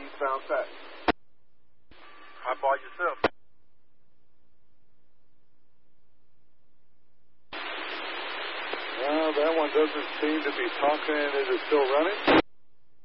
eastbound taxi. How far yourself? Well, that one doesn't seem to be talking. Is it still running?